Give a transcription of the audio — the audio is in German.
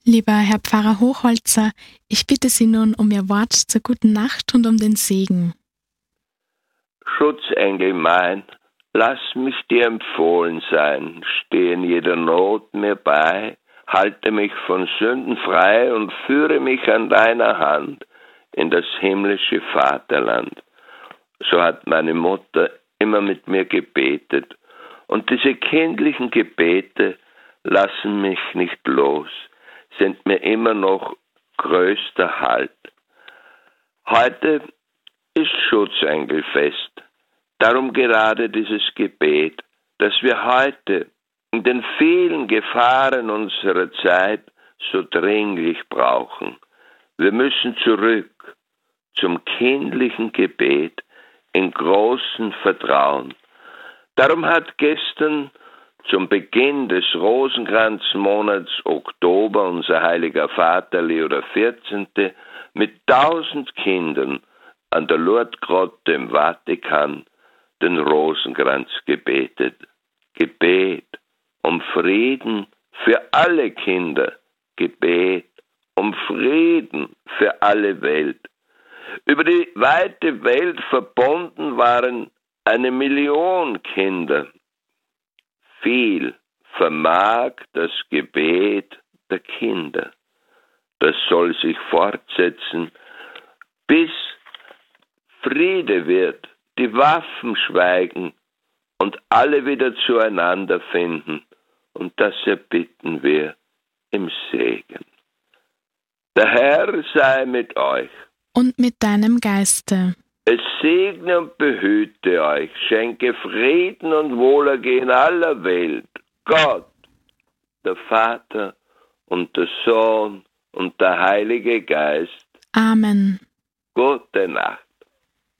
Lieber Herr Pfarrer Hochholzer, ich bitte Sie nun um Ihr Wort zur guten Nacht und um den Segen. Schutzengel mein, lass mich dir empfohlen sein, steh in jeder Not mir bei, halte mich von Sünden frei und führe mich an deiner Hand in das himmlische Vaterland. So hat meine Mutter immer mit mir gebetet. Und diese kindlichen Gebete lassen mich nicht los, sind mir immer noch größter Halt. Heute ist Schutzengelfest. Darum gerade dieses Gebet, das wir heute in den vielen Gefahren unserer Zeit so dringlich brauchen. Wir müssen zurück zum kindlichen Gebet in großem Vertrauen. Darum hat gestern zum Beginn des Rosenkranzmonats Oktober unser heiliger Vater Leo XIV. Mit 1000 Kindern an der Lourdesgrotte im Vatikan den Rosenkranz gebetet. Gebet um Frieden für alle Kinder. Gebet um Frieden für alle Welt. Über die weite Welt verbunden waren 1 Million Kinder. Viel vermag das Gebet der Kinder. Das soll sich fortsetzen, bis Friede wird, die Waffen schweigen und alle wieder zueinander finden. Und das erbitten wir im Segen. Der Herr sei mit euch. Und mit deinem Geiste. Es segne und behüte euch, schenke Frieden und Wohlergehen aller Welt. Gott, der Vater und der Sohn und der Heilige Geist. Amen. Gute Nacht.